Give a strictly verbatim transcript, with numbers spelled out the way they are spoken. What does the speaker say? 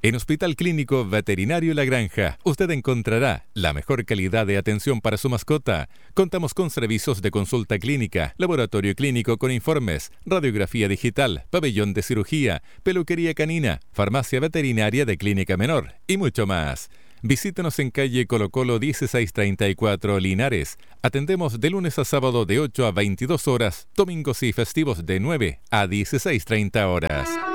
En Hospital Clínico Veterinario La Granja, usted encontrará la mejor calidad de atención para su mascota. Contamos con servicios de consulta clínica, laboratorio clínico con informes, radiografía digital, pabellón de cirugía, peluquería canina, farmacia veterinaria de clínica menor y mucho más. Visítenos en calle Colo Colo dieciséis treinta y cuatro Linares. Atendemos de lunes a sábado de ocho a veintidós horas, domingos y festivos de nueve a dieciséis treinta horas.